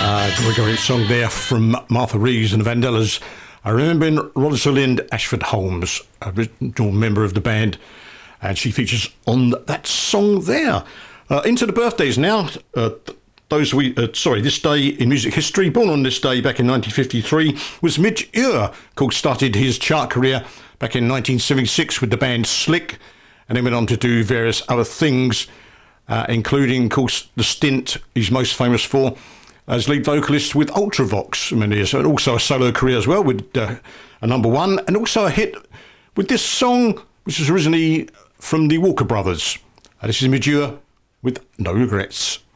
Gregorian song there from Martha Reeves and the Vandellas. I remember Rosalind Ashford Holmes, original member of the band, and she features on that song there. Into the birthdays now. This day in music history, born on this day back in 1953, was Midge Ure, who started his chart career back in 1976 with the band Slick, and then went on to do various other things, including, of course, the stint he's most famous for as lead vocalist with Ultravox, and also a solo career as well with a number one, and also a hit with this song, which was originally from the Walker Brothers. This is Midge Ure with No Regrets.